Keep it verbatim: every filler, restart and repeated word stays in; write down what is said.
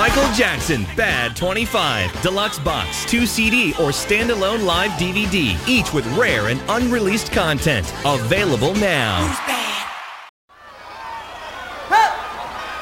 Michael Jackson, Bad twenty-five, Deluxe Box, two C D or standalone live D V D, each with rare and unreleased content. Available now.